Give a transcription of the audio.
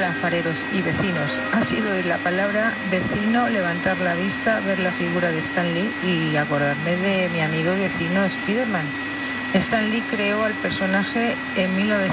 día, fareros y vecinos. Ha sido de la palabra vecino levantar la vista, ver la figura de Stan Lee y acordarme de mi amigo y vecino Spiderman. Stan Lee creó al personaje en 1900